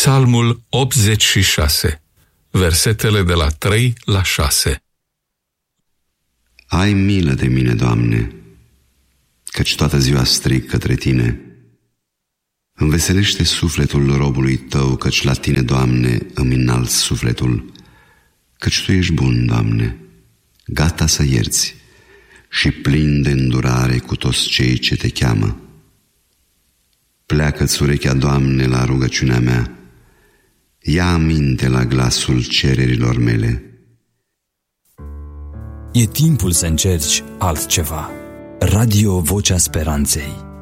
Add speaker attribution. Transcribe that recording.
Speaker 1: Psalmul 86, versetele de la 3 la 6.
Speaker 2: Ai milă de mine, Doamne, căci toată ziua strig către Tine. Înveselește sufletul robului Tău, căci la Tine, Doamne, îmi înalți sufletul, căci Tu ești bun, Doamne, gata să ierți și plin de îndurare cu toți cei ce Te cheamă. Pleacă-ți urechea, Doamne, la rugăciunea mea, ia aminte la glasul cererilor mele.
Speaker 3: E timpul să încerci altceva. Radio Vocea Speranței.